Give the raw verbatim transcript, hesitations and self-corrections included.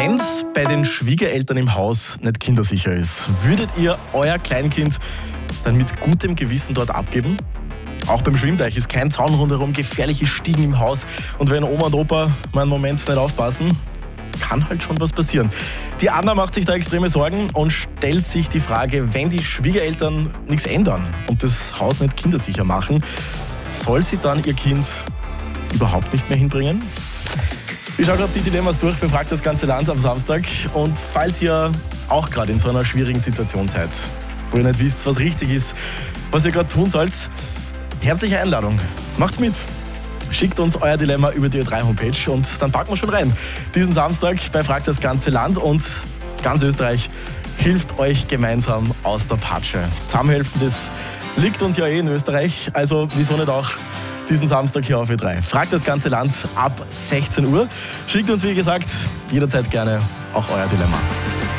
Wenn es bei den Schwiegereltern im Haus nicht kindersicher ist, würdet ihr euer Kleinkind dann mit gutem Gewissen dort abgeben? Auch beim Schwimmteich ist kein Zaun rundherum, gefährliche Stiegen im Haus. Und wenn Oma und Opa mal einen Moment nicht aufpassen, kann halt schon was passieren. Die Anna macht sich da extreme Sorgen und stellt sich die Frage, wenn die Schwiegereltern nichts ändern und das Haus nicht kindersicher machen, soll sie dann ihr Kind überhaupt nicht mehr hinbringen? Ich schaue gerade die Dilemmas durch, befragt das ganze Land am Samstag. Und falls ihr auch gerade in so einer schwierigen Situation seid, wo ihr nicht wisst, was richtig ist, was ihr gerade tun sollt, herzliche Einladung. Macht's mit. Schickt uns euer Dilemma über die Ö drei Homepage und dann packen wir schon rein. Diesen Samstag bei Fragt das ganze Land und ganz Österreich hilft euch gemeinsam aus der Patsche. Zusammenhelfen, das liegt uns ja eh in Österreich, also wieso nicht auch diesen Samstag hier auf Ö drei. Fragt das ganze Land ab sechzehn Uhr. Schickt uns, wie gesagt, jederzeit gerne auch euer Dilemma.